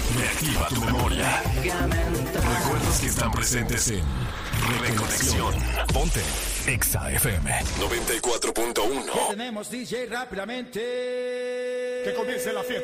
Reactiva tu memoria. Recuerdos que están presentes en Reconexión. Ponte Exa FM 94.1. ¿Qué tenemos, DJ? Rápidamente. Que comience la fiesta.